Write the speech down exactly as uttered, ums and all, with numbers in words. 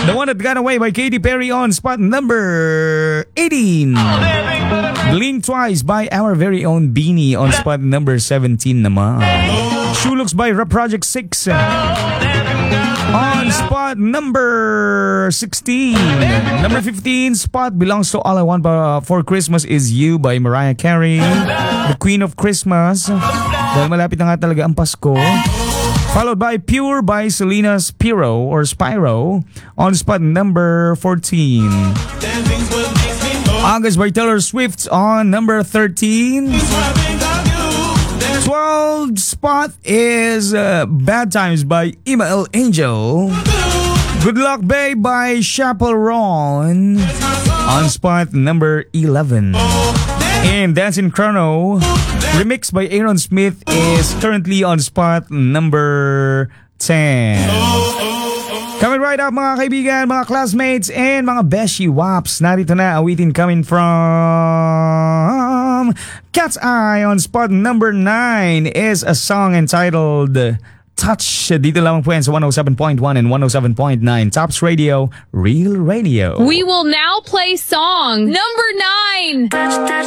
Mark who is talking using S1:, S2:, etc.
S1: The One That Got Away by Katy Perry on spot number eighteen. Blink Twice by our very own Beanie on spot number seventeen naman. Shoe Looks by Rap Project six on spot number sixteen. Number fifteen spot belongs to All I Want for Christmas Is You by Mariah Carey, the Queen of Christmas. Dahil malapit na nga talaga ang Pasko. Followed by Pure by Selena Spiro or Spyro on spot number fourteen. August by Taylor Swift on number thirteen. twelfth spot is uh, Bad Times by Email Angel. Good Luck Babe by Chappell Roan on spot number eleven. And Dancing Chrono, remixed by Aaron Smith, is currently on spot number ten. Coming right up mga kaibigan, mga classmates, and mga Beshi Waps. Narito na awitin coming from Cat's Eye on spot number nine is a song entitled Touch. Dito lamang po yan sa one oh seven point one and one oh seven point nine Tops Radio, Real Radio.
S2: We will now play song number nine. Touch, touch.